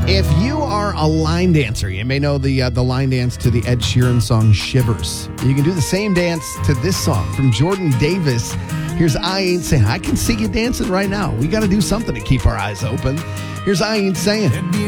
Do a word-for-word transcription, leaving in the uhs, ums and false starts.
If you are a line dancer, you may know the uh, the line dance to the Ed Sheeran song Shivers. You can do the same dance to this song from Jordan Davis. Here's I Ain't Saying. I can see you dancing right now. We got to do something to keep our eyes open. Here's I Ain't Saying.